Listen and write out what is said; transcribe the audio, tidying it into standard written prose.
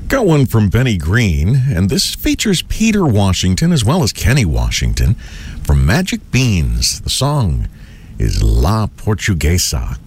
Got one from Benny Green, and this features Peter Washington as well as Kenny Washington from Magic Beans. The song is La Portuguesa.